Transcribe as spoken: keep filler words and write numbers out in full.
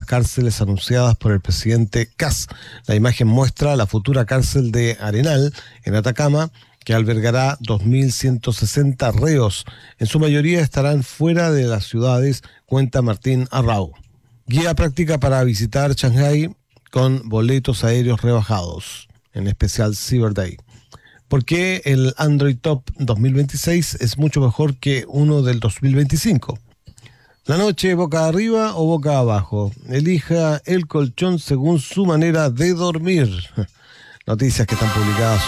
cárceles anunciadas por el presidente Kast. La imagen muestra la futura cárcel de Arenal, en Atacama, que albergará dos mil ciento sesenta reos. En su mayoría estarán fuera de las ciudades, cuenta Martín Arrau. Guía práctica para visitar Shanghái con boletos aéreos rebajados, en especial Cyber Day. ¿Por qué el Android Top dos mil veintiséis es mucho mejor que uno del dos mil veinticinco? La noche, boca arriba o boca abajo. Elija el colchón según su manera de dormir. Noticias que están publicadas